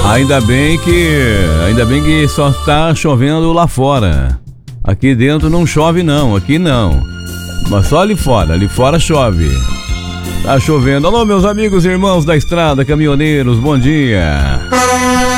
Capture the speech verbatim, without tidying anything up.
Ainda bem que, ainda bem que só tá chovendo lá fora. Aqui dentro não chove não, aqui não. Mas só ali fora, ali fora chove. Tá chovendo. Alô, meus amigos e irmãos da estrada, caminhoneiros, bom dia.